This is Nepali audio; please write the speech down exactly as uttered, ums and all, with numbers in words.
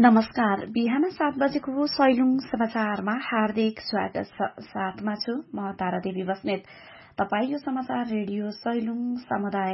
नमस्कार। बिहान सात बजेको सैलुङ समाचारमा हार्दिक स्वागत छ। साथमा छु म तारादेवी बस्नेत। तपाई यो समाचार रेडियो सैलुङ समुदाय